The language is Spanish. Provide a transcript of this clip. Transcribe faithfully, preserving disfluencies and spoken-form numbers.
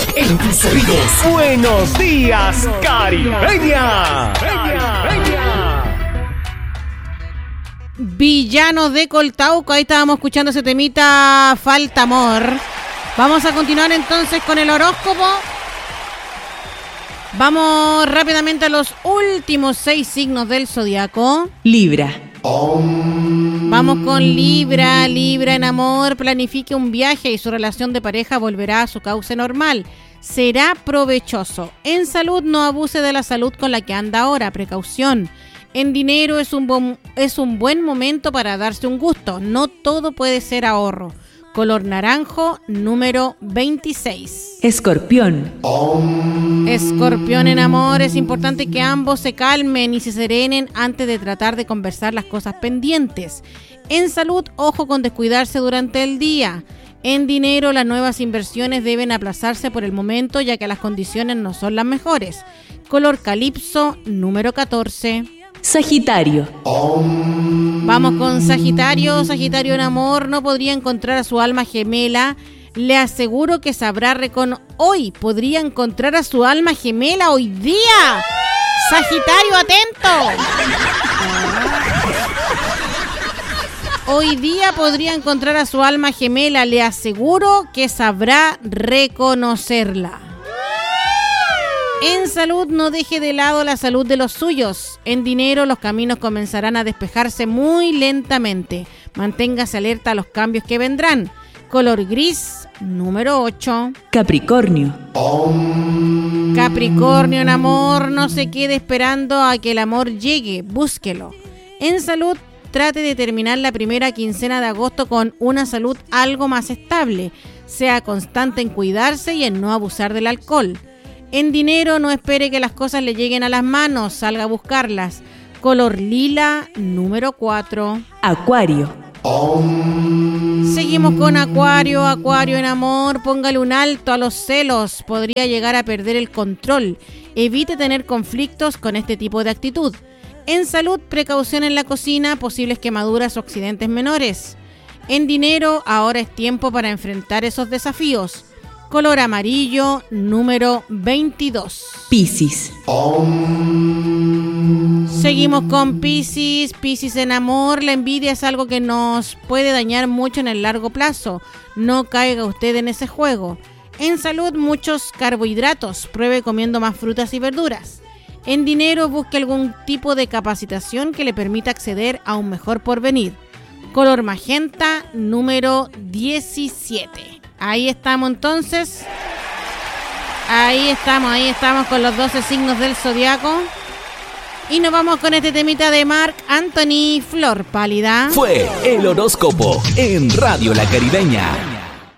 en tus oídos. Buenos días, Caribeña. Villanos de Coltauco, ahí estábamos escuchando ese temita, Falta Amor. Vamos a continuar entonces con el horóscopo. Vamos rápidamente a los últimos seis signos del zodiaco. Libra. Vamos con Libra. Libra en amor, planifique un viaje y su relación de pareja volverá a su cauce normal. Será provechoso. En salud, no abuse de la salud con la que anda ahora, precaución. En dinero, es un, bon, es un buen momento para darse un gusto. No todo puede ser ahorro. Color naranjo, número veintiséis. Escorpión. Escorpión en amor, es importante que ambos se calmen y se serenen antes de tratar de conversar las cosas pendientes. En salud, ojo con descuidarse durante el día. En dinero, las nuevas inversiones deben aplazarse por el momento, ya que las condiciones no son las mejores. Color calipso, número catorce. Sagitario. Vamos con Sagitario. Sagitario en amor, no podría encontrar a su alma gemela. Le aseguro que sabrá reconocer. Hoy podría encontrar a su alma gemela hoy día. Sagitario, atento. Hoy día podría encontrar a su alma gemela. Le aseguro que sabrá reconocerla. En salud, no deje de lado la salud de los suyos. En dinero, los caminos comenzarán a despejarse muy lentamente. Manténgase alerta a los cambios que vendrán. Color gris, número ocho. Capricornio. Capricornio en amor, no se quede esperando a que el amor llegue, búsquelo. En salud, trate de terminar la primera quincena de agosto con una salud algo más estable. Sea constante en cuidarse y en no abusar del alcohol. En dinero, no espere que las cosas le lleguen a las manos, salga a buscarlas. Color lila, número cuatro. Acuario. Seguimos con Acuario. Acuario en amor, póngale un alto a los celos, podría llegar a perder el control. Evite tener conflictos con este tipo de actitud. En salud, precaución en la cocina, posibles quemaduras o accidentes menores. En dinero, ahora es tiempo para enfrentar esos desafíos. Color amarillo, número veintidós. Piscis. Seguimos con Piscis. Piscis en amor, la envidia es algo que nos puede dañar mucho en el largo plazo. No caiga usted en ese juego. En salud, muchos carbohidratos. Pruebe comiendo más frutas y verduras. En dinero, busque algún tipo de capacitación que le permita acceder a un mejor porvenir. Color magenta, número diecisiete. Ahí estamos entonces. Ahí estamos, ahí estamos con los doce signos del zodiaco. Y nos vamos con este temita de Marc Anthony, Flor Pálida. Fue el horóscopo en Radio La Caribeña.